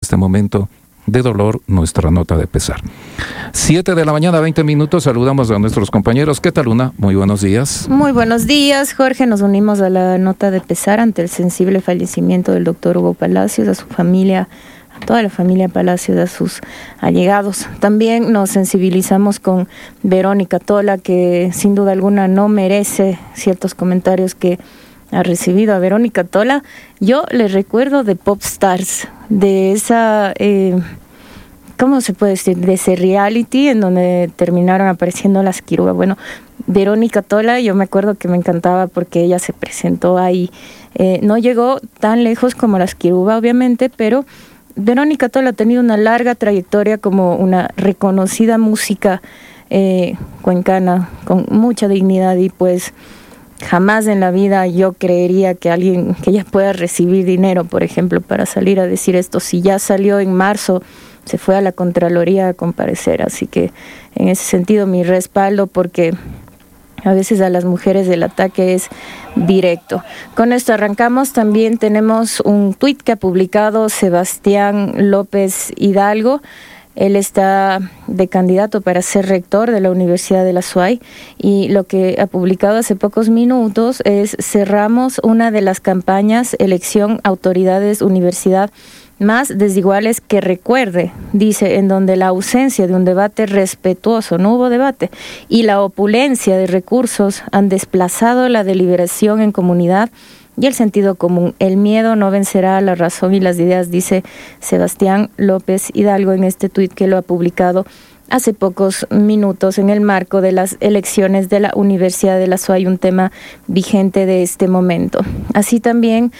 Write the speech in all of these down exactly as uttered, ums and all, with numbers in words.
este momento de dolor, nuestra nota de pesar. Siete de la mañana, veinte minutos, saludamos a nuestros compañeros. ¿Qué tal, Luna? Muy buenos días. Muy buenos días, Jorge. Nos unimos a la nota de pesar ante el sensible fallecimiento del doctor Hugo Palacios, a su familia, a toda la familia Palacios, a sus allegados. También nos sensibilizamos con Verónica Tola, que sin duda alguna no merece ciertos comentarios que ha recibido. A Verónica Tola, yo le recuerdo de Popstars, de esa, eh, ¿cómo se puede decir? De ese reality en donde terminaron apareciendo las Quiruba. Bueno, Verónica Tola, yo me acuerdo que me encantaba porque ella se presentó ahí. Eh, no llegó tan lejos como las Quiruba, obviamente, pero Verónica Tola ha tenido una larga trayectoria como una reconocida música eh, cuencana, con mucha dignidad, y pues jamás en la vida yo creería que alguien, que ella pueda recibir dinero, por ejemplo, para salir a decir esto. Si ya salió en marzo, se fue a la Contraloría a comparecer. Así que en ese sentido mi respaldo, porque a veces a las mujeres el ataque es directo. Con esto arrancamos. También tenemos un tuit que ha publicado Sebastián López Hidalgo. Él está de candidato para ser rector de la Universidad de la S U A Y, y lo que ha publicado hace pocos minutos es: cerramos una de las campañas elección autoridades universidad más desiguales que recuerde, dice, en donde la ausencia de un debate respetuoso, no hubo debate, y la opulencia de recursos han desplazado la deliberación en comunidad y el sentido común. El miedo no vencerá a la razón y las ideas, dice Sebastián López Hidalgo en este tuit que lo ha publicado hace pocos minutos en el marco de las elecciones de la Universidad de la S U A Y, un tema vigente de este momento. Así también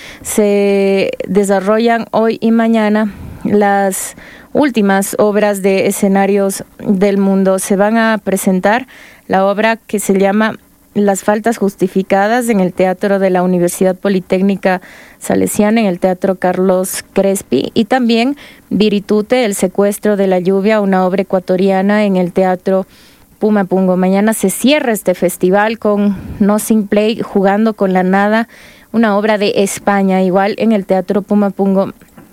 se desarrollan hoy y mañana las últimas obras de escenarios del mundo. Se van a presentar la obra que se llama Las faltas justificadas en el Teatro de la Universidad Politécnica Salesiana, en el Teatro Carlos Crespi, y también Viritute, el secuestro de la lluvia, una obra ecuatoriana, en el Teatro Pumapungo. Mañana se cierra este festival con Nothing Play, Jugando con la Nada, una obra de España, igual en el Teatro Pumapungo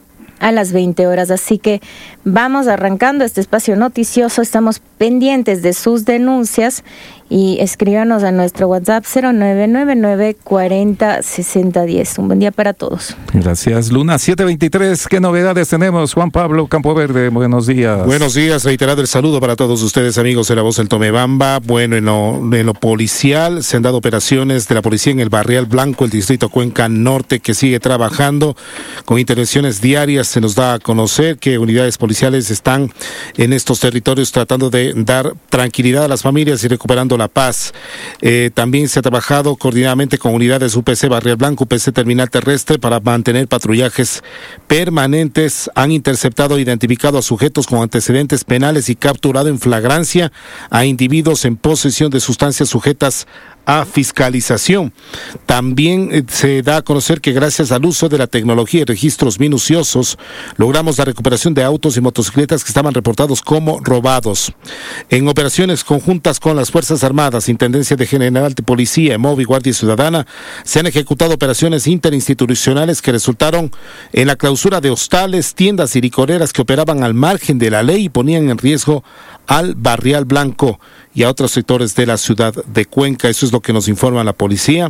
a las veinte horas. Así que vamos arrancando este espacio noticioso. Estamos pendientes de sus denuncias y escríbanos a nuestro WhatsApp cero nueve nueve nueve cuarenta sesenta diez. Un buen día para todos. Gracias, Luna. siete veintitrés, ¿qué novedades tenemos? Juan Pablo Campoverde, buenos días. Buenos días, reiterado el saludo para todos ustedes, amigos de La Voz del Tomebamba. Bueno, en lo, en lo policial, se han dado operaciones de la policía en el Barrial Blanco, el distrito Cuenca Norte, que sigue trabajando con intervenciones diarias. Se nos da a conocer que unidades policiales están en estos territorios tratando de dar tranquilidad a las familias y recuperando la paz. Eh, también se ha trabajado coordinadamente con unidades U P C Barrial Blanco, U P C Terminal Terrestre, para mantener patrullajes permanentes. Han interceptado e identificado a sujetos con antecedentes penales y capturado en flagrancia a individuos en posesión de sustancias sujetas a fiscalización. También eh, se da a conocer que gracias al uso de la tecnología y registros minuciosos logramos la recuperación de autos y motocicletas que estaban reportados como robados. En operaciones conjuntas con las Fuerzas Armadas, Intendencia de General de Policía, EMOVI y Guardia Ciudadana, se han ejecutado operaciones interinstitucionales que resultaron en la clausura de hostales, tiendas y licoreras que operaban al margen de la ley y ponían en riesgo al Barrial Blanco y a otros sectores de la ciudad de Cuenca. Eso es lo que nos informa la policía.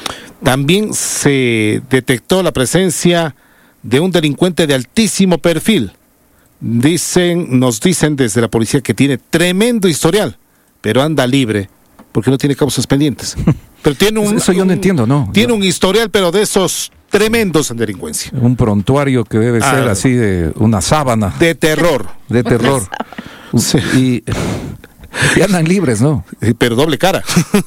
También se detectó la presencia de un delincuente de altísimo perfil. Dicen, nos dicen desde la policía que tiene tremendo historial, pero anda libre porque no tiene causas pendientes. Pero tiene un, Eso yo no un, entiendo, ¿no? Tiene yo... un historial, pero de esos tremendos en delincuencia. Un prontuario que debe ah, ser así de una sábana. De terror. De terror. Sí. Y, y andan libres, ¿no? Pero doble cara.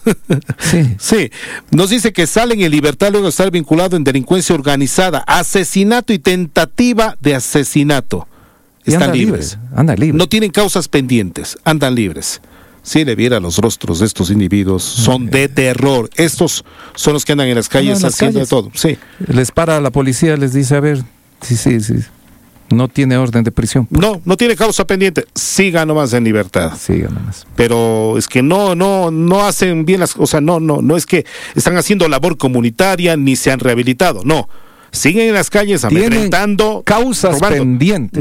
Sí. Sí. Nos dice que salen en libertad luego de estar vinculado en delincuencia organizada, asesinato y tentativa de asesinato. Están andan libres. Libre, andan libres. No tienen causas pendientes, andan libres. Si le viera los rostros de estos individuos, son de terror. Estos son los que andan en las calles en las haciendo calles. de todo. Sí. Les para la policía, les dice, a ver, sí, sí, sí. No tiene orden de prisión. No, no tiene causa pendiente. Siga nomás en libertad. Siga nomás. Pero es que no, no, no hacen bien las cosas. O sea, no, no, no es que están haciendo labor comunitaria ni se han rehabilitado. No. Siguen en las calles amedrentando. Causas robando. pendientes.